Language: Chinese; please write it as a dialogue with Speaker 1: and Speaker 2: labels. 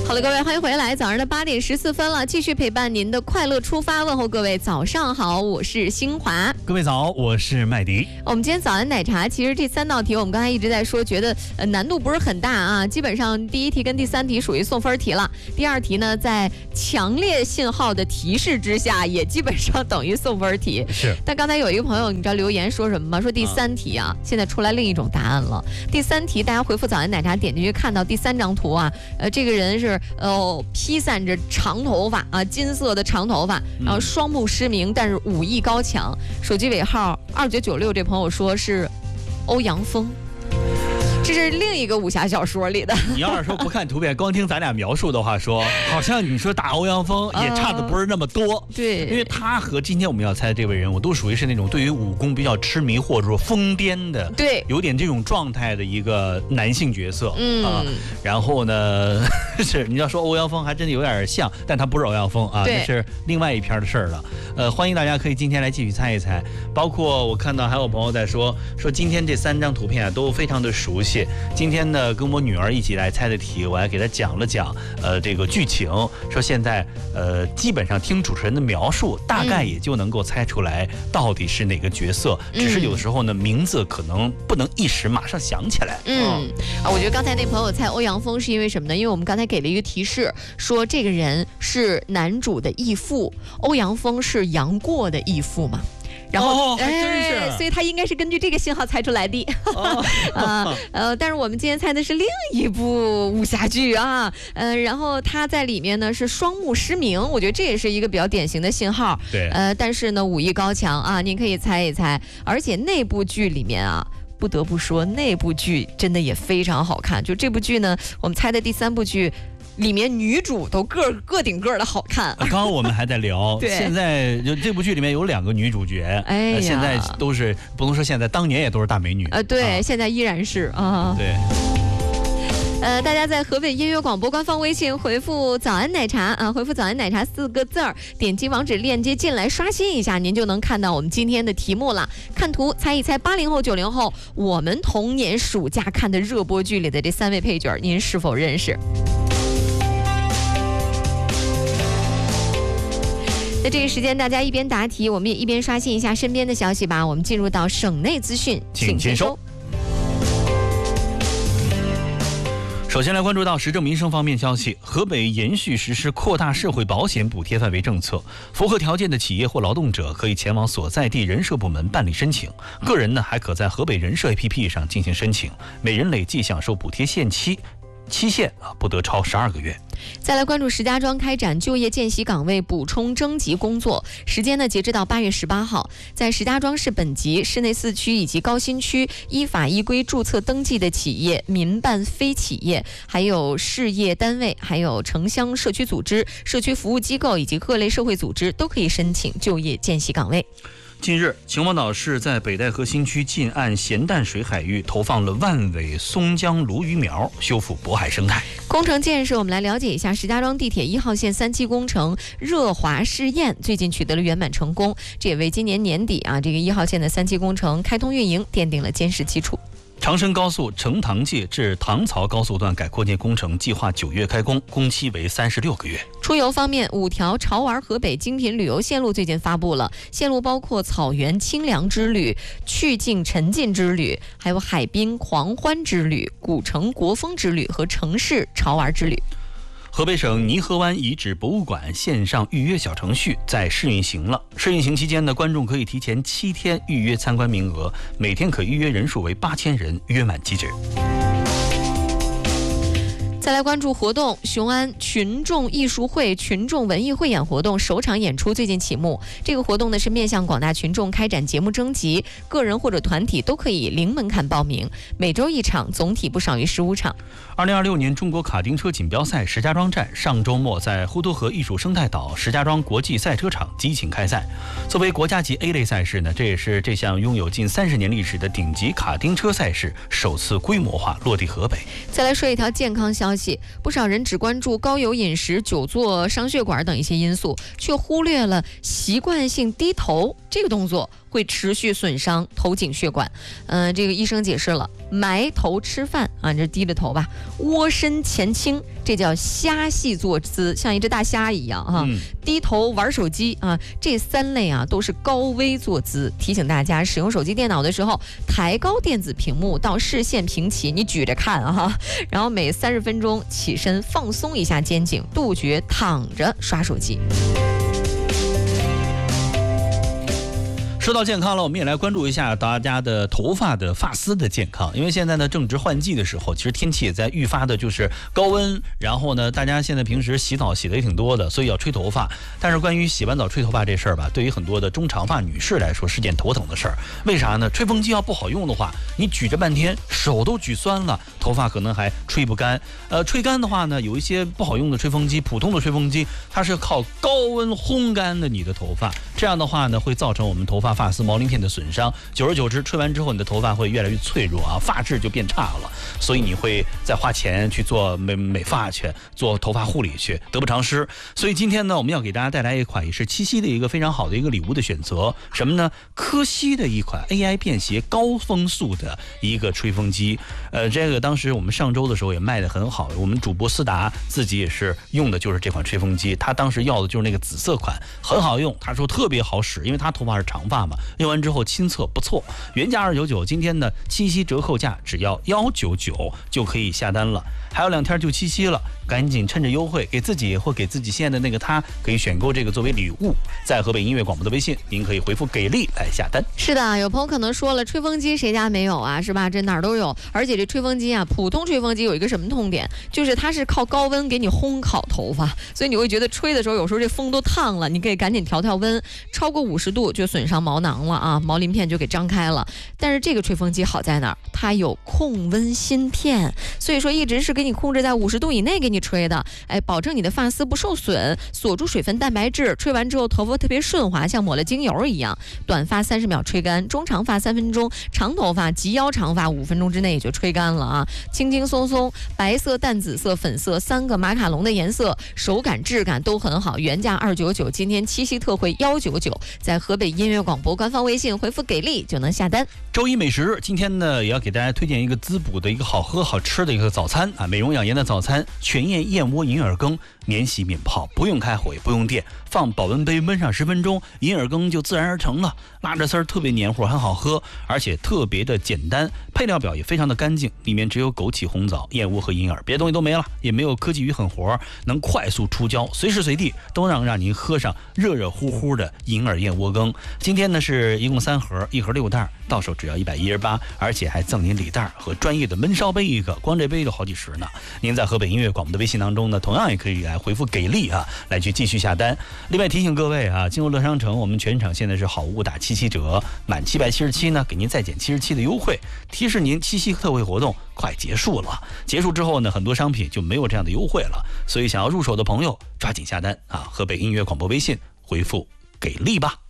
Speaker 1: 好了，各位，欢迎回来。早上的8点14分了，继续陪伴您的快乐出发，问候各位早上好，我是新华。
Speaker 2: 各位早，我是麦迪。
Speaker 1: 我们今天早安奶茶，其实这3道题我们刚才一直在说，觉得难度不是很大啊，基本上第1题跟第3题属于送分题了，第2题呢在强烈信号的提示之下，也基本上等于送分题。
Speaker 2: 是。
Speaker 1: 但刚才有一个朋友，你知道留言说什么吗？说第3题啊，现在出来另一种答案了。第3题，大家回复早安奶茶，点进去看到第3张图啊，这个人是披散着长头发啊，金色的长头发，然后双目失明，但是武艺高强。手机尾号2996，这朋友说是欧阳锋。这是另一个武侠小说里的。
Speaker 2: 你要是说不看图片，光听咱俩描述的话说，好像你说打欧阳锋也差的不是那么多。
Speaker 1: 对，
Speaker 2: 因为他和今天我们要猜的这位人物都属于是那种对于武功比较痴迷或者说疯癫的，
Speaker 1: 对，
Speaker 2: 有点这种状态的一个男性角色。然后呢，是你要说欧阳锋还真的有点像，但他不是欧阳锋啊，这是另外一篇的事儿了。欢迎大家可以今天来继续猜一猜，包括我看到还有朋友在说今天这3张图片啊都非常的熟悉。今天呢，跟我女儿一起来猜的题，我还给她讲了讲，这个剧情，说现在基本上听主持人的描述，大概也就能够猜出来到底是哪个角色，只是有的时候呢，名字可能不能一时马上想起来。
Speaker 1: 我觉得刚才那朋友猜欧阳锋是因为什么呢？因为我们刚才给了一个提示，说这个人是男主的义父，欧阳锋是杨过的义父嘛。然后，
Speaker 2: 还真是，
Speaker 1: 所以他应该是根据这个信号猜出来的。但是我们今天猜的是另一部武侠剧啊，然后他在里面呢是双目失明，我觉得这也是一个比较典型的信号。
Speaker 2: 对，
Speaker 1: 但是呢武艺高强啊，您可以猜一猜。而且那部剧里面啊，不得不说那部剧真的也非常好看。就这部剧呢，我们猜的第3部剧。里面女主都个顶个的好看。
Speaker 2: 刚刚我们还在聊，现在这部剧里面有2个女主角，现在都是不能说现在，当年也都是大美女。
Speaker 1: 对，现在依然是啊。
Speaker 2: 对。
Speaker 1: 大家在河北音乐广播官方微信回复早安奶茶啊，回复早安奶茶4个字儿，点击网址链接进来刷新一下，您就能看到我们今天的题目了。看图猜一猜80后90后我们童年暑假看的热播剧里的这3位配角，您是否认识？在这个时间，大家一边答题，我们也一边刷新一下身边的消息吧。我们进入到省内资讯，
Speaker 2: 请签收。首先来关注到时政民生方面消息，河北延续实施扩大社会保险补贴范围政策，符合条件的企业或劳动者可以前往所在地人社部门办理申请，个人呢还可在河北人社 APP 上进行申请，每人累计享受补贴期限不得超12个月。
Speaker 1: 再来关注石家庄开展就业见习岗位补充征集工作，时间呢截止到8月18号，在石家庄市本级、市内4区以及高新区依法依规注册登记的企业、民办非企业，还有事业单位，还有城乡社区组织、社区服务机构以及各类社会组织都可以申请就业见习岗位。
Speaker 2: 近日，秦皇岛市在北戴河新区近岸咸淡水海域投放了万尾松江鲈鱼苗，修复渤海生态。
Speaker 1: 工程建设，我们来了解一下石家庄地铁1号线3期工程热华试验最近取得了圆满成功，这也为今年年底这个1号线的3期工程开通运营奠定了坚实基础。
Speaker 2: 长深高速成塘界至唐曹高速段改扩建工程计划9月开工，工期为36个月。
Speaker 1: 出游方面，5条潮玩河北精品旅游线路最近发布了，线路包括草原清凉之旅、趣境沉浸之旅，还有海滨狂欢之旅、古城国风之旅和城市潮玩之旅。
Speaker 2: 河北省泥河湾遗址博物馆线上预约小程序在试运行了。试运行期间呢，观众可以提前7天预约参观名额，每天可预约人数为8000人，约满即止。
Speaker 1: 再来关注活动，雄安群众艺术会群众文艺汇演活动首场演出最近启幕。这个活动呢是面向广大群众开展节目征集，个人或者团体都可以零门槛报名，每周1场，总体不少于15场。
Speaker 2: 2026年中国卡丁车锦标赛石家庄站上周末在滹沱河艺术生态岛石家庄国际赛车场激情开赛。作为国家级 A 类赛事呢，这也是这项拥有近30年历史的顶级卡丁车赛事首次规模化落地河北。
Speaker 1: 再来说一条健康消息，不少人只关注高油饮食、久坐、伤血管等一些因素，却忽略了习惯性低头这个动作会持续损伤头颈血管。这个医生解释了，埋头吃饭啊，你这低着头吧，窝身前倾，这叫虾戏坐姿，像一只大虾一样啊。低头玩手机啊，这3类啊都是高危坐姿。提醒大家，使用手机电脑的时候，抬高电子屏幕到视线平齐，你举着看啊，然后每30分钟起身放松一下肩颈，杜绝躺着刷手机。
Speaker 2: 说到健康了，我们也来关注一下大家的头发的发丝的健康。因为现在呢正值换季的时候，其实天气也在愈发的就是高温，然后呢大家现在平时洗澡洗的也挺多的，所以要吹头发。但是关于洗完澡吹头发这事儿吧，对于很多的中长发女士来说是件头疼的事儿。为啥呢？吹风机要不好用的话，你举着半天手都举酸了，头发可能还吹不干。吹干的话呢，有一些不好用的吹风机，普通的吹风机它是靠高温烘干的你的头发，这样的话呢会造成我们头发发丝毛鳞片的损伤，久而久之，吹完之后你的头发会越来越脆弱啊，发质就变差了，所以你会再花钱去做美发去，做头发护理去，得不偿失。所以今天呢，我们要给大家带来一款也是七夕的一个非常好的一个礼物的选择，什么呢？科西的一款 AI 便携高风速的一个吹风机。这个当时我们上周的时候也卖得很好，我们主播思达自己也是用的就是这款吹风机，他当时要的就是那个紫色款，很好用，他说特别好使，因为他头发是长发嘛，用完之后亲测不错，原价299，今天的七夕折扣价只要199就可以下单了。还有2天就七夕了，赶紧趁着优惠，给自己或给自己心爱的那个他，可以选购这个作为礼物。在河北音乐广播的微信，您可以回复给力来下单。
Speaker 1: 是的，有朋友可能说了，吹风机谁家没有啊？是吧？这哪儿都有。而且这吹风机啊，普通吹风机有一个什么痛点，就是它是靠高温给你烘烤头发，所以你会觉得吹的时候有时候这风都烫了，你可以赶紧调温，超过50度就损伤毛囊了啊，毛鳞片就给张开了。但是这个吹风机好在哪儿？它有控温芯片，所以说一直是给你控制在50度以内给你吹的，保证你的发丝不受损，锁住水分蛋白质，吹完之后头发特别顺滑，像抹了精油一样。短发30秒吹干，中长发3分钟，长头发及腰长发5分钟之内也就吹干了啊，轻轻松松。白色、淡紫色、粉色3个马卡龙的颜色，手感质感都很好，原价299，今天七夕特惠199，在河北音乐广播官方微信回复给力就能下单。
Speaker 2: 周一美食，今天呢也要给大家推荐一个滋补的一个好喝好吃的一个早餐啊，美容养颜的早餐，全燕燕窝银耳羹，免洗免泡，不用开火也不用电，放保温杯焖上10分钟，银耳羹就自然而成了，拉着丝儿特别黏糊，很好喝，而且特别的简单，配料表也非常的干净，里面只有枸杞、红枣、燕窝和银耳，别的东西都没了，也没有科技与狠活，能快速出胶，随时随地都让您喝上热热乎乎的银耳燕窝羹。今天呢是一共3盒，一盒6袋，到手只要118，而且还赠您礼袋和专业的焖烧杯一个，光这杯就好几十呢。您在河北音乐广播的微信当中呢，同样也可以来回复给力啊，来去继续下单。另外提醒各位啊，进入乐商城，我们全场现在是好物打77折，满777呢给您再减77的优惠，提示您七夕特惠活动快结束了，结束之后呢，很多商品就没有这样的优惠了，所以想要入手的朋友抓紧下单啊！河北音乐广播微信回复给力吧。